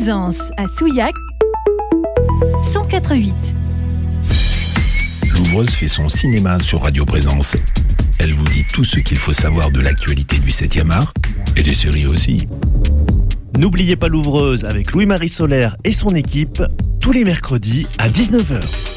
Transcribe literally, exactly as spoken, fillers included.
Présence à Souillac cent quatre virgule huit. Louvreuse fait son cinéma sur Radio Présence. Elle vous dit tout ce qu'il faut savoir de l'actualité du septième art et des séries aussi. N'oubliez pas Louvreuse avec Louis-Marie Solaire et son équipe tous les mercredis à dix-neuf heures.